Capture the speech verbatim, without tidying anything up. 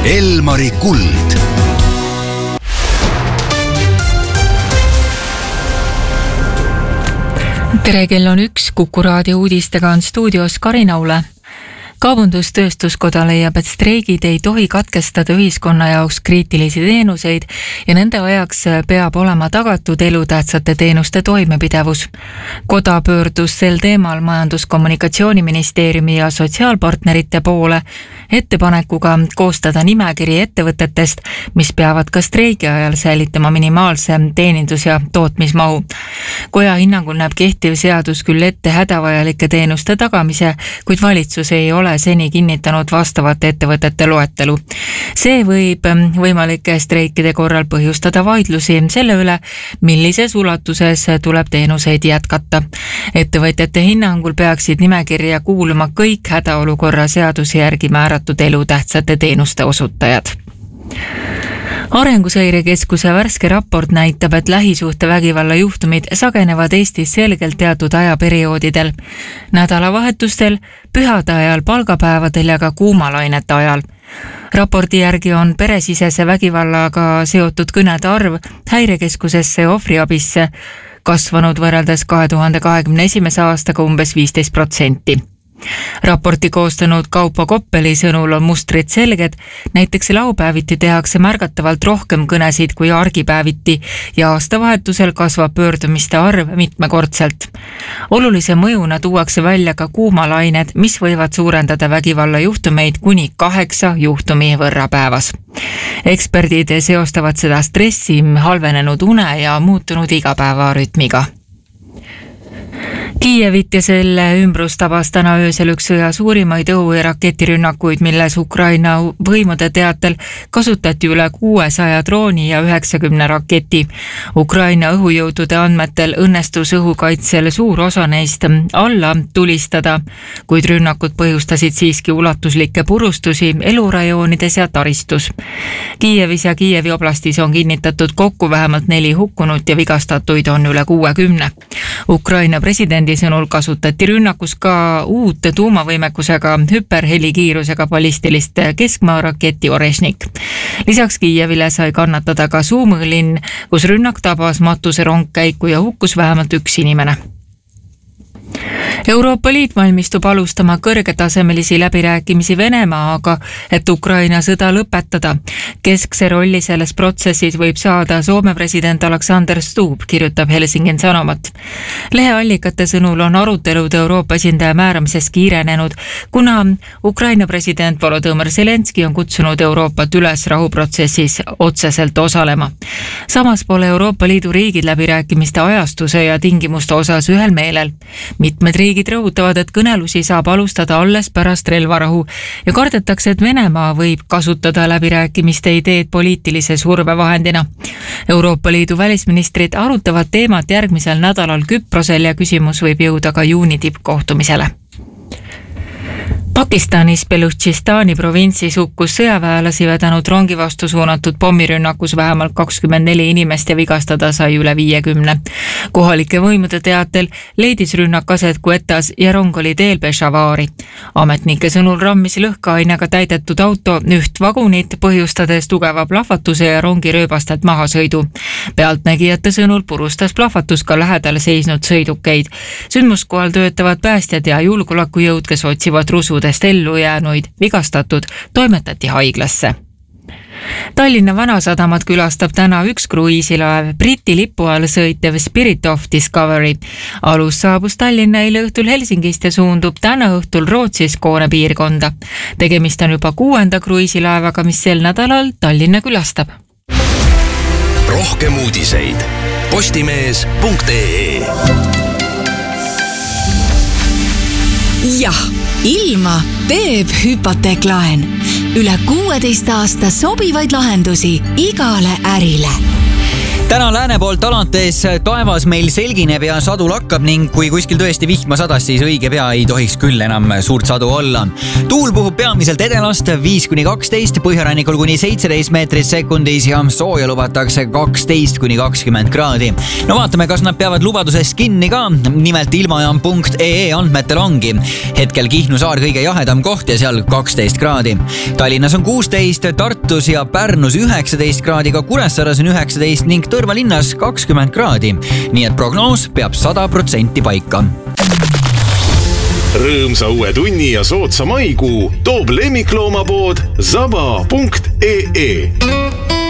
Elmari kuld. Tere, kell on üks, Kuku raadio uudistega on stuudios Karin Aule. Kaubandustööstuskoda leiab, et streigid ei tohi katkestada ühiskonna jaoks kriitilisi teenuseid ja nende ajaks peab olema tagatud elutähtsate teenuste toimepidevus. Koda pöördus sel teemal Majandus-Kommunikatsiooniministeeriumi ja sotsiaalpartnerite poole ettepanekuga koostada nimekiri ettevõtetest, mis peavad ka streigi ajal säilitama minimaalse teenindus- ja tootmismahu. Koja hinnangul näeb kehtiv seadus küll ette hädavajalike teenuste tagamise, kuid valitsus ei ole seni kinnitanud vastavate ettevõtete loetelu. See võib võimalike streikide korral põhjustada vaidlusi selle üle, millises ulatuses tuleb teenuseid jätkata. Ettevõtjate hinnangul peaksid nimekirja kuuluma kõik hädaolukorra seaduse järgi määratud elutähtsate teenuste osutajad. Arenguseire Keskuse värske raport näitab, et lähisuhtevägivalla juhtumid sagenevad Eestis selgelt teatud ajaperioodidel. Nädalavahetustel, pühade ajal, palgapäevadel ja ka kuumalainete ajal. Raporti järgi on peresisese vägivallaga seotud kõnede arv Häirekeskusesse ja ohvriabisse kasvanud võrreldes kahe tuhande kahekümne esimese aastaga umbes viisteist protsenti. Raporti koostanud Kaupo Koppeli sõnul on mustrid selged, näiteks laupäeviti tehakse märgatavalt rohkem kõnesid kui argipäeviti ja aastavahetusel kasvab pöördumiste arv mitmekordselt. Olulise mõjuna tuuakse välja ka kuumalained, mis võivad suurendada vägivallajuhtumeid kuni kaheksa juhtumi võrra päevas. Eksperdid seostavad seda stressi, halvenenud une ja muutunud igapäevarütmiga. Kiievit ja selle ümbrus tabas täna öösel üks sõja suurimaid õhu- ja raketirünnakuid, milles Ukraina võimude teatel kasutati üle kuuesaja drooni ja üheksakümne raketi. Ukraina õhujõudude andmetel õnnestus õhukaitsel suur osa neist alla tulistada, kuid rünnakud põhjustasid siiski ulatuslikke purustusi elurajoonides ja taristus. Kiievis ja Kiievi oblastis on kinnitatud kokku vähemalt neli hukkunut ja vigastatuid on üle kuuekümne. Ukraina presidendi sõnul kasutati rünnakus ka uut tuumavõimekusega hüperhelikiirusega ballistilist keskmaa raketi Orešnik. Lisaks Kiievile sai kannatada ka Suumõlinn, kus rünnak tabas matuserongkäiku ja hukkus vähemalt üks inimene. Euroopa Liit valmistub alustama kõrgetasemelisi läbirääkimisi Venemaaga, et Ukraina sõda lõpetada. Keskse rolli selles protsessis võib saada Soome president Alexander Stubb, kirjutab Helsingin Sanomat. Leheallikate sõnul on arutelud Euroopa esindaja määramises kiirenenud, kuna Ukraina president Volodõmõr Zelenski on kutsunud Euroopat üles rahuprotsessis otseselt osalema. Samas pole Euroopa Liidu riigid läbirääkimiste ajastuse ja tingimuste osas ühel meelel. Mitmed riigid rõhutavad, et kõnelusi saab alustada alles pärast relvarahu ja kardetakse, et Venemaa võib kasutada läbirääkimiste ideed poliitilise survevahendina. Euroopa Liidu välisministrid arutavad teemat järgmisel nädalal Küprosel ja küsimus võib jõuda ka juuni tippkohtumisele. Pakistanis Beluchistani provintsis hukkus sõjaväelasi vedanud rongi vastu suunatud pommirünnakus vähemalt kakskümmend neli inimest ja vigastada sai üle viiekümne. Kohalike võimude teatel leidis rünnak aset Quettas ja rong oli teel Peshavari. Ametnike sõnul rammis lõhkeainega täidetud auto üht vagunit, põhjustades tugeva plahvatuse ja rongi rööbastelt mahasõidu. Pealtnägijate sõnul purustas plahvatus ka lähedal seisnud sõidukeid. Sündmuskohal töötavad päästjad ja julgeolekujõud, kes otsivad rusudest ellu jäänuid, vigastatud, toimetati haiglasse. Tallinna Vanasadamat külastab täna üks kruiisilaev, Briti lipu all sõitev Spirit of Discovery. Alus saabus Tallinna eile õhtul Helsingist ja suundub täna õhtul Rootsis Koone piirkonda. Tegemist on juba kuuenda kruiisilaevaga, mis sel nädalal Tallinna külastab. Rohkem uudiseid postimees punkt ee. Jah, ilma teeb hüpoteeklaen. Üle kuueteist aasta sobivaid lahendusi igale ärile. täna lääne poolt alates taevas meil selgineb ja sadu lakkab ning kui kuskil tõesti vihma sadas, siis õige pea ei tohiks küll enam suurt sadu olla. Tuul puhub peamiselt edelast viis kuni kaksteist, põhjarannikul kuni seitseteist meetrit sekundis ja sooja lubatakse kaksteist kuni kakskümmend kraadi. No vaatame, kas nad peavad lubadusest kinni ka. Nimelt ilmajaam punkt ee andmetel ongi hetkel Kihnu saar kõige jahedam koht ja seal kaksteist kraadi. Tallinnas on kuusteist, Tartus ja Pärnus üheksateist kraadi, ka Kuressaares on üheksateist ning Tõrva linnas kakskümmend kraadi. Nii et prognoos peab sada protsenti paika. Rõõmsa uue tunni ja sootsa maikuu toob lemmikloomapood zaba punkt ee.